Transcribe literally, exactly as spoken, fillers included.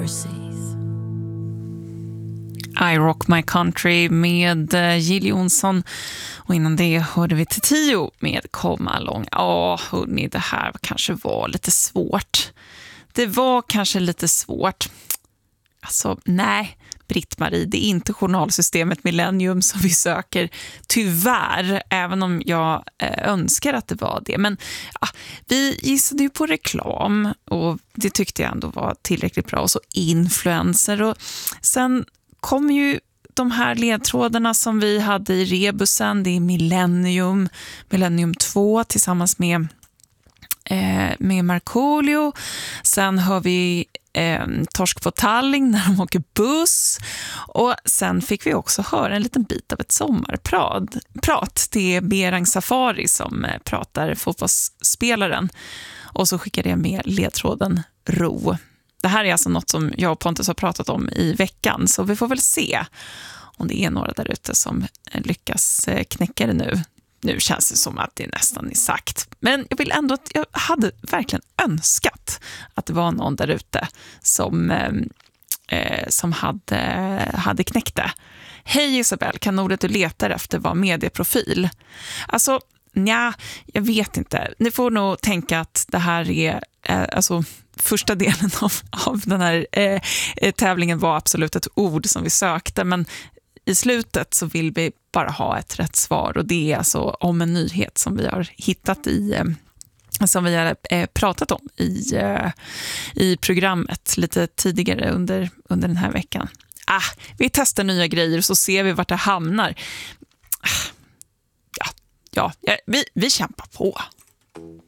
Mercies. I Rock My Country med Jill Johnson, och innan det hörde vi till tio med Come Along. Ja, hörni, det här kanske var lite svårt. Det var kanske lite svårt. Alltså, nej, Britt-Marie, det är inte journalsystemet Millennium som vi söker, tyvärr, även om jag eh, önskar att det var det. Men ja, vi gissade ju på reklam, och det tyckte jag ändå var tillräckligt bra. Och så influencer, och sen kom ju de här ledtrådarna som vi hade i rebusen. Det är Millennium, Millennium två tillsammans med, eh, med Markoolio. Sen har vi eh, Torsk på Tallinn när de åker buss. Och sen fick vi också höra en liten bit av ett sommarprat. Prat. Det är Berang Safari som eh, pratar, fotbollsspelaren. Och så skickade jag med ledtråden ro. Det här är alltså något som jag och Pontus har pratat om i veckan, så vi får väl se om det är några där ute som lyckas knäcka det nu. Nu känns det som att det nästan är sagt. Men jag vill ändå att jag hade verkligen önskat att det var någon där ute som, eh, som hade, hade knäckt det. Hej Isabel, kan ordet du letar efter vara medieprofil? Alltså, nja, jag vet inte. Ni får nog tänka att det här är eh, alltså första delen av, av den här eh, tävlingen var absolut ett ord som vi sökte, men i slutet så vill vi bara ha ett rätt svar, och det är alltså om en nyhet som vi har hittat i eh, som vi har eh, pratat om i, eh, i programmet lite tidigare under, under den här veckan. Ah, vi testar nya grejer och så ser vi vart det hamnar. Ah, ja, ja, vi, vi kämpar på.